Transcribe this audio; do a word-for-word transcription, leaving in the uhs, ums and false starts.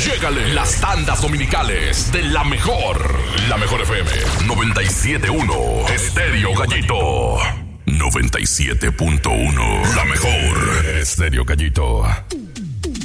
Llégale las tandas dominicales de la mejor. La mejor F M noventa y siete punto uno. Estéreo Gallito. noventa y siete punto uno. La mejor. Estéreo Gallito.